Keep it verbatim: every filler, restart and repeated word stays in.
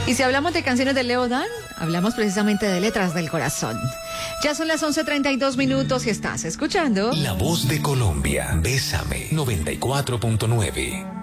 Y si hablamos de canciones de Leo Dan, hablamos precisamente de Letras del Corazón. Ya son las once treinta y dos minutos y estás escuchando La Voz de Colombia, Bésame, noventa y cuatro punto nueve.